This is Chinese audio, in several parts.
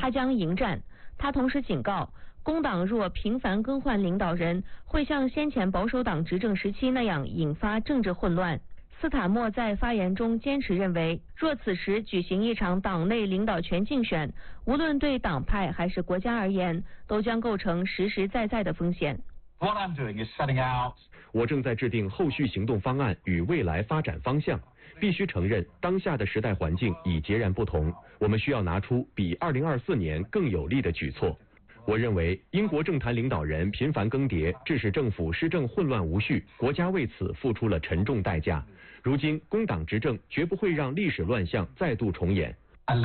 他将迎战。他同时警告，工党若频繁更换领导人，会像先前保守党执政时期那样引发政治混乱。斯塔默在发言中坚持认为，若此时举行一场党内领导权竞选，无论对党派还是国家而言，都将构成实实在在的风险。 我正在制定后续行动方案与未来发展方向。必须承认，当下的时代环境已截然不同，我们需要拿出比2024年更有力的举措。我认为，英国政坛领导人频繁更迭，致使政府施政混乱无序，国家为此付出了沉重代价。如今，工党执政绝不会让历史乱象再度重演。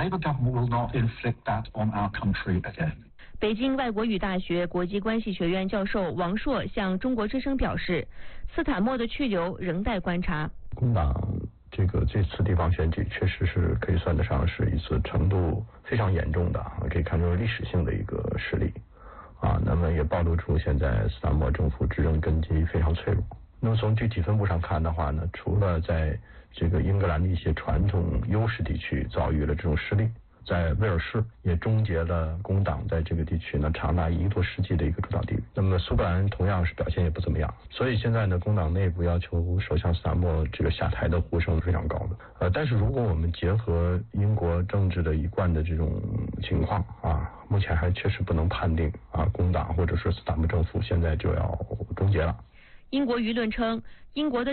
北京外国语大学国际关系学院教授王硕向中国之声表示，斯坦默的去留仍待观察。 工党这次地方选举确实是可以算得上是一次程度非常严重的，可以看出历史性的一个失利那么也暴露出现在斯坦默政府执政根基非常脆弱。那么从具体分布上看的话呢，除了在这个英格兰的一些传统优势地区遭遇了这种失利，在威尔士也终结了工党在这个地区呢长达1多世纪的一个主导地位。那么苏格兰同样是表现也不怎么样，所以现在呢，工党内部要求首相斯坦默这个下台的呼声非常高的。但是如果我们结合英国政治的一贯的这种情况目前还确实不能判定工党或者说斯坦默政府现在就要终结了。 英国舆论称，英国的